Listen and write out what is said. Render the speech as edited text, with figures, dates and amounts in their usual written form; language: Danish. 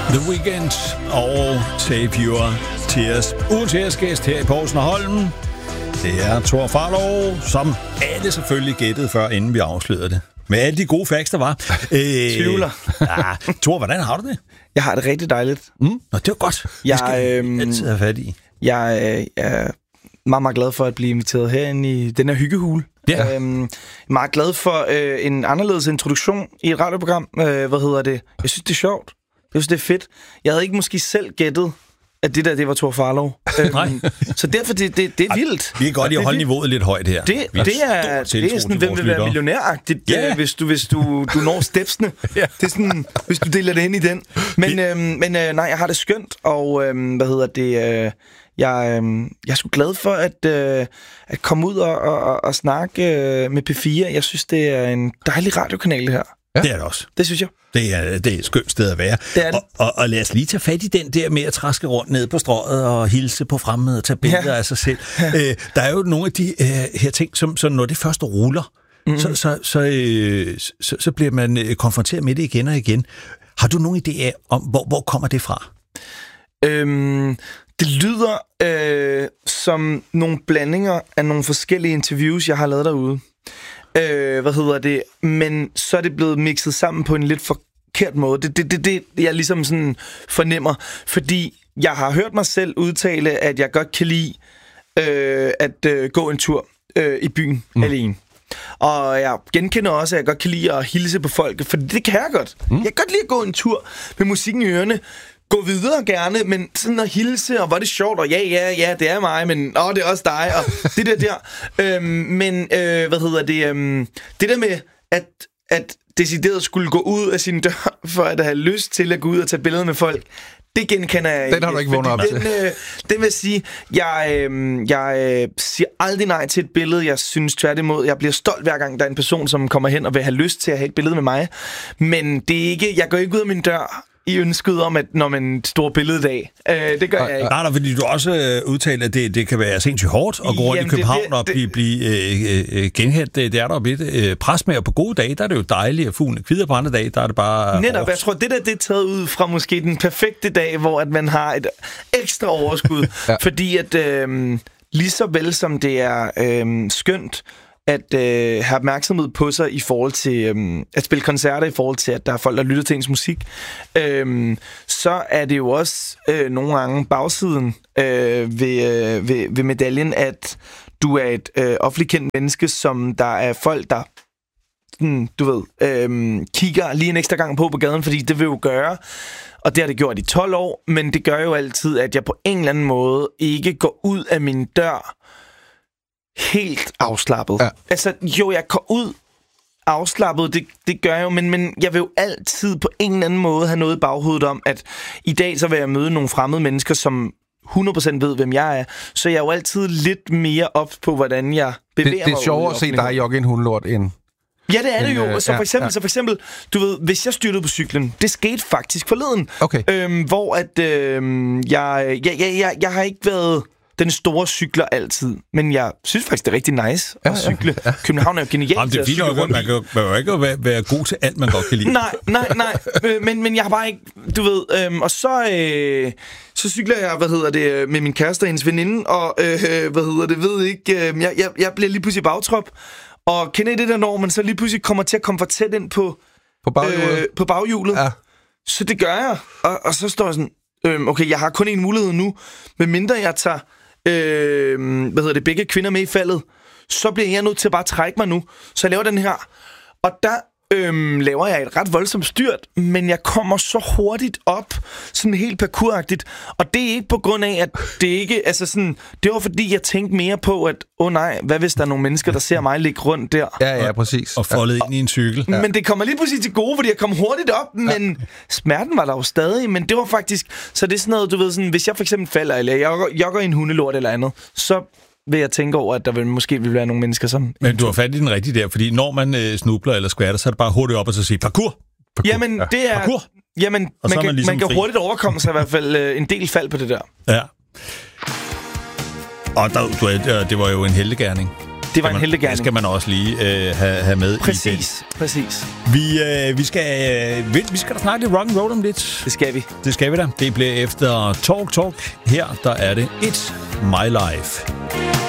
The Weeknd og Save Your Tears. Ugens æresgæst her i Poulsen og Holm, det er Thor Farlov, som alle selvfølgelig gættede før, inden vi afslørede det. Med alle de gode facts, der var. Tvivler. Ja, Thor, hvordan har du det? Jeg har det rigtig dejligt. Nå, det var godt. Det skal vi altid have fat i. Jeg er meget, meget glad for at blive inviteret herinde i den her hyggehule. Ja. Meget glad for en anderledes introduktion i et radioprogram. Jeg synes, det er sjovt. Jeg synes, det er fedt. Jeg havde ikke måske selv gættet, at det var Thor Farlov. Nej. Så derfor, det er vildt. Vi kan godt lide at holde niveauet lidt højt her. Det er sådan, hvem vil være millionæragtigt, hvis du når stepsene. Ja. Det er sådan, hvis du deler det ind i den. Men nej, jeg har det skønt, og jeg er sgu glad for at komme ud og snakke med P4. Jeg synes, det er en dejlig radiokanal, det her. Ja. Det er det også. Det synes jeg. Det er et skønt sted at være. Det er det. Og lad os lige tage fat i den der med at traske rundt ned på strøget og hilse på fremmede og tage billeder af sig selv. Der er jo nogle af de her ting, som når det først ruller, så bliver man konfronteret med det igen og igen. Har du nogen idé om, hvor kommer det fra? Det lyder som nogle blandinger af nogle forskellige interviews, jeg har lavet derude. Men så er det blevet mixet sammen på en lidt forkert måde. Det jeg ligesom sådan fornemmer. Fordi jeg har hørt mig selv udtale, at jeg godt kan lide at gå en tur i byen alene. Og jeg genkender også, at jeg godt kan lide at hilse på folk, for det kan jeg godt. Jeg kan godt lide at gå en tur med musikken i ørerne. Gå videre gerne, men sådan at hilse, og hvor er det sjovt, og ja, det er mig, men det er også dig, og det der. Det der med, at decideret skulle gå ud af sin dør, for at have lyst til at gå ud og tage billeder med folk, det genkender jeg ikke. Den har du ikke vågnet op til. Den vil sige, jeg siger aldrig nej til et billede. Jeg synes tværtimod, jeg bliver stolt hver gang, der er en person, som kommer hen og vil have lyst til at have et billede med mig. Men det er ikke, jeg går ikke ud af min dør i ønsket om, at når man står billededag. Det gør jeg ikke. Nej, fordi du også udtaler, at det kan være sindssygt hårdt at gå rundt i København og blive genhændt. Det er der jo lidt pres med, og på gode dage, der er det jo dejligt at fugle kvider, på andre dage, der er det bare netop, jeg tror, det er taget ud fra måske den perfekte dag, hvor at man har et ekstra overskud. Ja. Fordi at lige så vel som det er skønt at have opmærksomhed på sig i forhold til at spille koncerter, i forhold til, at der er folk, der lytter til ens musik, så er det jo også nogle gange bagsiden ved medaljen, at du er et offentligt kendt menneske, som der er folk, der kigger lige en ekstra gang på gaden, fordi det vil jo gøre, og det har det gjort i 12 år, men det gør jo altid, at jeg på en eller anden måde ikke går ud af min dør helt afslappet. Ja. Altså, jeg går ud afslappet, det gør jeg jo, men jeg vil jo altid på en eller anden måde have noget i baghovedet om, at i dag så vil jeg møde nogle fremmede mennesker, som 100% ved, hvem jeg er. Så jeg er jo altid lidt mere op på, hvordan jeg bevæger mig. Det er sjovere at se dig jogge en hundelort end... Ja, det er det jo. Så for eksempel, du ved, hvis jeg styrtede på cyklen, det skete faktisk forleden. Okay. Hvor at jeg har ikke været den store cykler altid, men jeg synes faktisk, det er rigtig nice at cykle. Ja. København er jo genialt. Det er fint, at man kan jo ikke være god til alt, man godt kan lide. Nej. Men jeg har bare ikke, du ved, og så cykler jeg, med min kæreste og hendes veninde, og jeg bliver lige pludselig bagtrop, og kender I det der, når man så lige pludselig kommer til at komme for tæt ind på baghjulet? Ja. Så det gør jeg, og så står jeg sådan, okay, jeg har kun en mulighed nu, medmindre jeg tager begge kvinder med i faldet, så bliver jeg nødt til at bare trække mig nu. Så jeg laver den her, og der laver jeg et ret voldsomt styrt, men jeg kommer så hurtigt op, sådan helt parkouragtigt, og det er ikke på grund af, at det ikke, altså sådan, det var fordi, jeg tænkte mere på, at nej, hvad hvis der er nogle mennesker, der ser mig ligge rundt der? Ja, præcis. Og foldet ind i en cykel. Ja. Men det kommer lige pludselig til gode, fordi jeg kom hurtigt op, men smerten var der jo stadig, men det var faktisk, så det er sådan noget, du ved, sådan, hvis jeg for eksempel falder, eller jeg jogger i en hundelort eller andet, så vil jeg tænke over, at der måske vil være nogle mennesker, som... Men du har fat i den rigtige der, fordi når man snubler eller skvatter, så er det bare hurtigt op og så sige, parkour! Jamen, det er... Parkour! Jamen, man kan hurtigt overkomme sig i hvert fald en del fald på det der. Ja. Og det var jo en heltegerning. Det var en heltegerning. Det skal man også lige have med Præcis. Vi skal da snakke lidt rock and roll om lidt. Det skal vi da. Det bliver efter Talk. Her der er det It's My Life.